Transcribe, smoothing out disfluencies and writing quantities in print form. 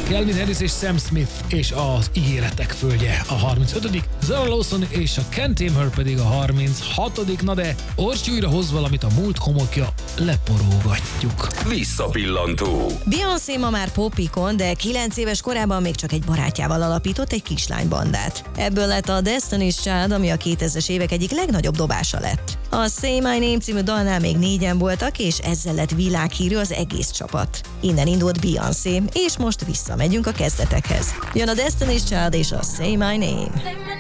Calvin Harris és Sam Smith és az Ígéretek földje a 35. Zara Lawson és a Can't Tame Her pedig a 36. Na de Orsi újra hoz valamit, a múlt homokja, leporógatjuk. Visszapillantó. Beyoncé ma már popikon, de 9 éves korában még csak egy barátjával alapított egy kislánybandát. Ebből lett a Destiny's Child, ami a 2000-es évek egyik legnagyobb dobása lett. A Say My Name című dalnál még 4-en voltak, és ezzel lett világhírű az egész csapat. Innen indult Beyoncé, és most visszamegyünk a kezdetekhez. Jön a Destiny's Child és a Say My Name.